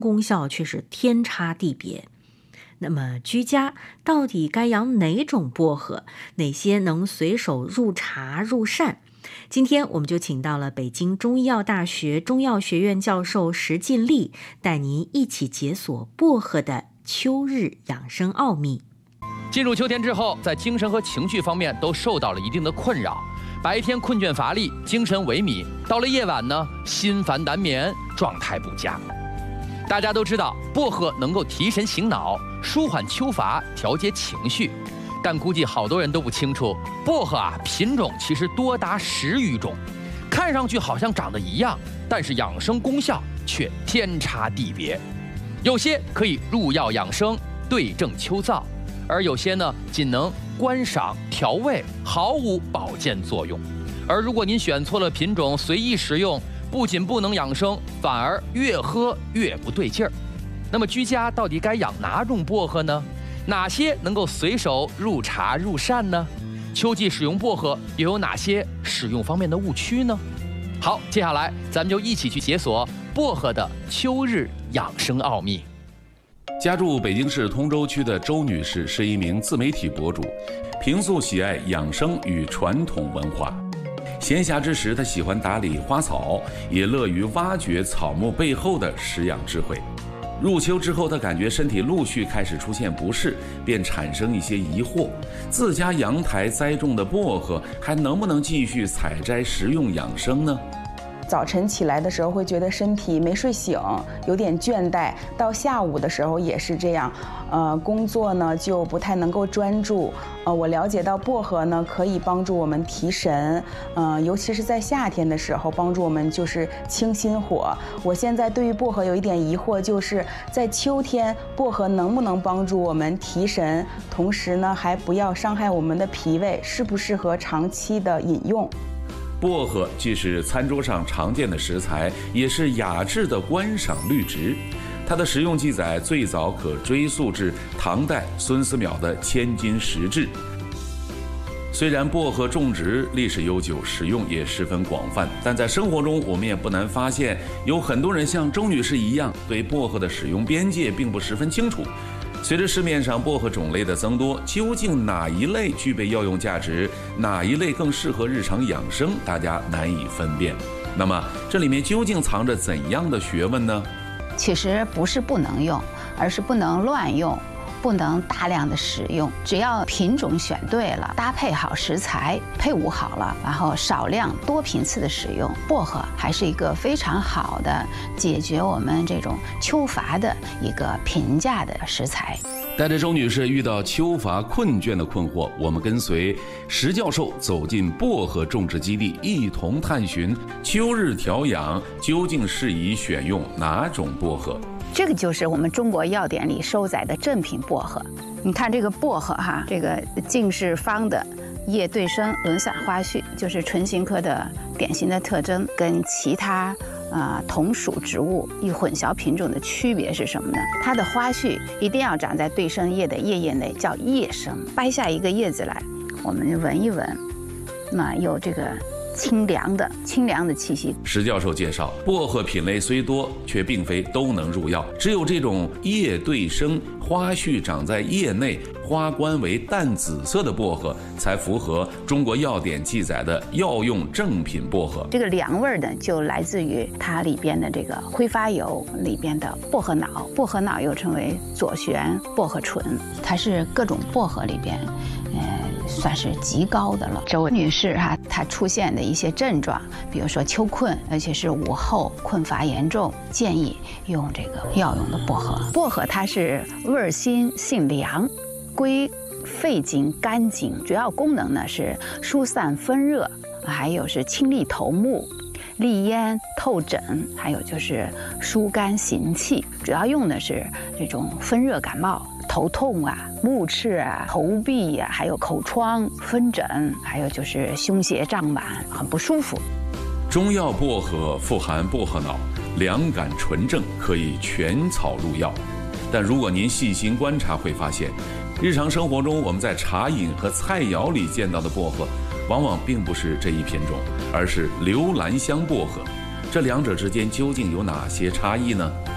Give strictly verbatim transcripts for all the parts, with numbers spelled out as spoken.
功效却是天差地别。那么居家到底该养哪种薄荷？哪些能随手入茶入膳？今天我们就请到了北京中医药大学中药学院教授石进利，带您一起解锁薄荷的秋日养生奥秘。 进入秋天之后，在精神和情绪方面都受到了一定的困扰，白天困倦乏力，精神萎靡，到了夜晚呢，心烦难眠，状态不佳。大家都知道，薄荷能够提神醒脑，舒缓秋乏，调节情绪。但估计好多人都不清楚，薄荷啊品种其实多达十余种，看上去好像长得一样，但是养生功效却天差地别。有些可以入药养生，对症秋燥，而有些呢仅能观赏调味，毫无保健作用。而如果您选错了品种，随意食用，不仅不能养生，反而越喝越不对劲儿。那么居家到底该养哪种薄荷呢？哪些能够随手入茶入膳呢？秋季使用薄荷又有哪些使用方面的误区呢？好，接下来咱们就一起去解锁薄荷的秋日养生奥秘。 家住北京市通州区的周女士是一名自媒体博主，平素喜爱养生与传统文化。闲暇之时，她喜欢打理花草，也乐于挖掘草木背后的食养智慧。入秋之后，她感觉身体陆续开始出现不适，便产生一些疑惑：自家阳台栽种的薄荷还能不能继续采摘食用养生呢？ 早晨起来的时候会觉得身体没睡醒，有点倦怠，到下午的时候也是这样，呃，工作呢就不太能够专注。呃，我了解到薄荷呢可以帮助我们提神，呃，尤其是在夏天的时候，帮助我们就是清心火。我现在对于薄荷有一点疑惑，就是在秋天薄荷能不能帮助我们提神，同时呢还不要伤害我们的脾胃，适不适合长期的饮用？ 薄荷既是餐桌上常见的食材，也是雅致的观赏绿植。它的食用记载最早可追溯至唐代孙思邈的《千金石志》。虽然薄荷种植历史悠久，使用也十分广泛，但在生活中我们也不难发现，有很多人像周女士一样，对薄荷的使用边界并不十分清楚。随着市面上薄荷种类的增多，究竟哪一类具备药用价值，哪一类更适合日常养生，大家难以分辨。那么这里面究竟藏着怎样的学问呢？ 其实不是不能用，而是不能乱用，不能大量的使用。只要品种选对了，搭配好食材，配伍好了，然后少量多频次的使用，薄荷还是一个非常好的解决我们这种秋乏的一个平价的食材。 带着周女士遇到秋乏困倦的困惑，我们跟随石教授走进薄荷种植基地，一同探寻秋日调养究竟适宜选用哪种薄荷。 这个就是我们中国药典里收载的正品薄荷。你看这个薄荷哈，这个茎是方的，叶对生，轮伞花序，就是唇形科的典型的特征。跟其他呃同属植物与混淆品种的区别是什么呢？它的花序一定要长在对生叶的叶叶内，叫叶生。掰下一个叶子来，我们闻一闻，那有这个清凉的清凉的气息。 石教授介绍，薄荷品类虽多，却并非都能入药，只有这种叶对生、花序长在叶内、花冠为淡紫色的薄荷，才符合中国药典记载的药用正品薄荷。 这个凉味呢，就来自于它里边的这个挥发油里边的薄荷脑，薄荷脑又称为左旋薄荷醇，它是各种薄荷里边，呃，算是极高的了。周女士哈、啊，她出现的一些症状，比如说秋困，而且是午后困乏严重，建议用这个药用的薄荷。薄荷它是味儿辛，性凉，归肺经、肝经，主要功能呢是疏散风热，还有是清利头目、利咽透疹，还有就是疏肝行气。主要用的是这种风热感冒、头痛啊、目赤啊、头痹啊，还有口疮、风疹，还有就是胸胁胀满，很不舒服。 中药薄荷富含薄荷脑，凉感纯正，可以全草入药。但如果您细心观察，会发现日常生活中我们在茶饮和菜肴里见到的薄荷，往往并不是这一品种，而是留兰香薄荷。这两者之间究竟有哪些差异呢？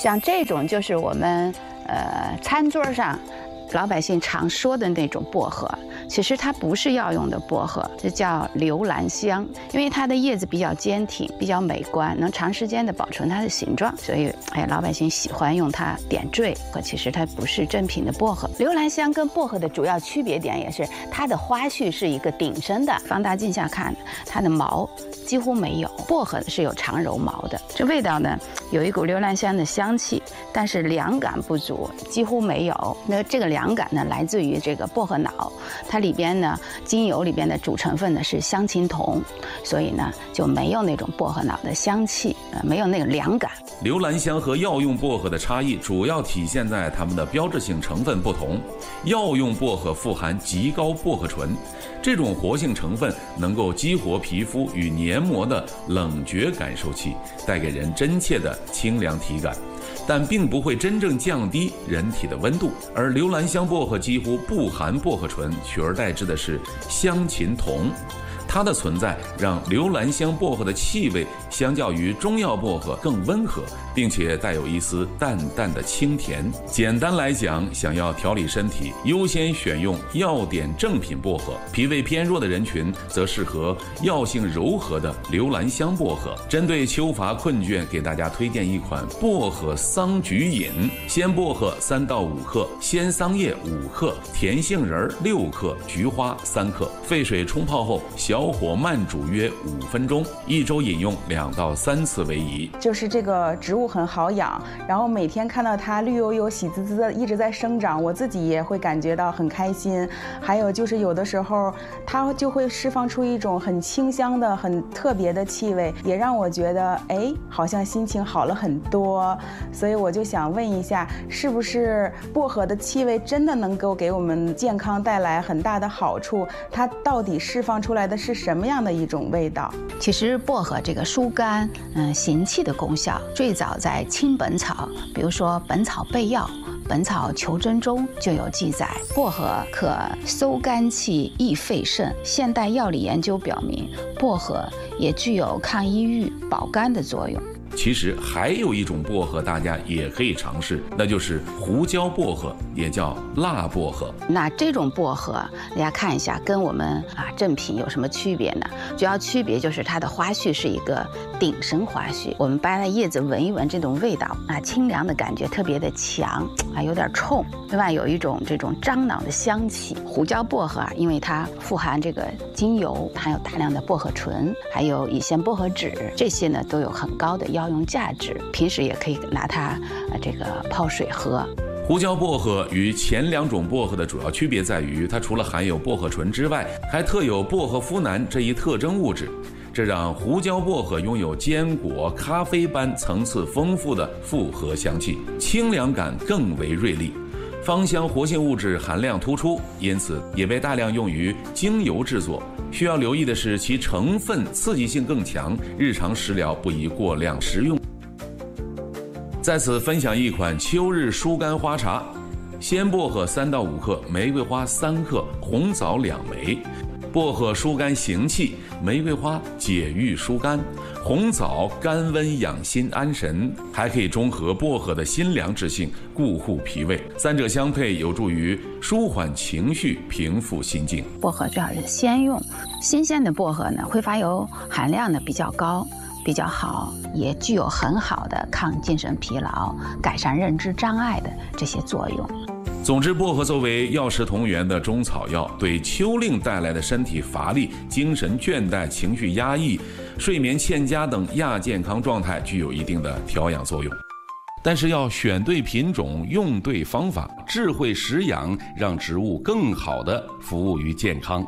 像这种就是我们呃餐桌上老百姓常说的那种薄荷，其实它不是药用的薄荷，这叫留兰香，因为它的叶子比较坚挺，比较美观，能长时间的保存它的形状，所以哎，老百姓喜欢用它点缀。可其实它不是正品的薄荷。留兰香跟薄荷的主要区别点也是它的花序是一个顶身的，放大镜下看，它的毛几乎没有，薄荷是有长柔毛的。这味道呢，有一股留兰香的香气，但是凉感不足，几乎没有。那这个凉感呢，来自于这个薄荷脑，它里边呢，精油里边的主成分呢是香芹酮，所以呢就没有那种薄荷脑的香气，呃，没有那个凉感。 留兰香和药用薄荷的差异主要体现在它们的标志性成分不同。药用薄荷富含极高薄荷醇，这种活性成分能够激活皮肤与黏膜的冷觉感受器，带给人真切的清凉体感，但并不会真正降低人体的温度。而留兰香薄荷几乎不含薄荷醇，取而代之的是香芹酮。它的存在让留兰香薄荷的气味相较于中药薄荷更温和，并且带有一丝淡淡的清甜。简单来讲，想要调理身体，优先选用药典正品薄荷；脾胃偏弱的人群则适合药性柔和的留兰香薄荷。针对秋乏困倦，给大家推荐一款薄荷桑菊饮：鲜薄荷三到五克，鲜桑叶五克，甜杏仁六克，菊花三克，沸水冲泡后小火慢煮约五分钟，一周饮用两到三次为宜。 就是这个植物很好养，然后每天看到它绿油油、喜滋滋的一直在生长，我自己也会感觉到很开心。还有就是有的时候它就会释放出一种很清香的、很特别的气味，也让我觉得哎，好像心情好了很多。所以我就想问一下，是不是薄荷的气味真的能够给我们健康带来很大的好处？它到底释放出来的是什么样的一种味道？ 其实薄荷这个疏肝、嗯行气的功效，最早在清本草，比如说《本草备药》《本草求真》中就有记载，薄荷可收肝气、益肺肾。现代药理研究表明，薄荷也具有抗抑郁、保肝的作用。 其实还有一种薄荷大家也可以尝试，那就是胡椒薄荷，也叫辣薄荷。 那这种薄荷大家看一下跟我们啊正品有什么区别呢？主要区别就是它的花序是一个顶身花序，我们掰了叶子闻一闻，这种味道啊清凉的感觉特别的强啊，有点冲，另外有一种这种樟脑的香气。胡椒薄荷啊，因为它富含这个精油，含有大量的薄荷醇，还有乙酰薄荷酯，这些呢都有很高的药用价值，平时也可以拿它呃这个泡水喝。 胡椒薄荷与前两种薄荷的主要区别在于，它除了含有薄荷醇之外，还特有薄荷呋喃这一特征物质，这让胡椒薄荷拥有坚果、咖啡般层次丰富的复合香气，清凉感更为锐利。芳香活性物质含量突出，因此也被大量用于精油制作。需要留意的是，其成分刺激性更强，日常食疗不宜过量食用。在此分享一款秋日疏肝花茶：鲜薄荷三到五克，玫瑰花三克，红枣两枚。薄荷疏肝行气，玫瑰花解郁疏肝，红枣甘温养心安神，还可以中和薄荷的辛凉之性，固护脾胃。三者相配，有助于舒缓情绪，平复心境。 薄荷最好是鲜用，新鲜的薄荷呢，挥发油含量呢比较高，比较好，也具有很好的抗精神疲劳、改善认知障碍的这些作用。 总之，薄荷作为药食同源的中草药，对秋令带来的身体乏力、精神倦怠、情绪压抑、睡眠欠佳等亚健康状态具有一定的调养作用。但是要选对品种，用对方法，智慧食养，让植物更好地服务于健康。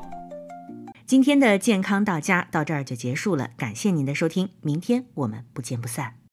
今天的健康到家到这儿就结束了，感谢您的收听，明天我们不见不散。